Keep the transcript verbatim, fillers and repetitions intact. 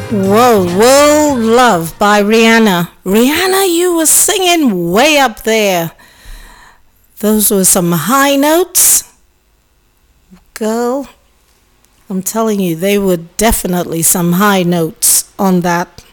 Whoa, World Love by Rihanna. Rihanna, you were singing way up there. Those were some high notes. Girl, I'm telling you, they were definitely some high notes on that.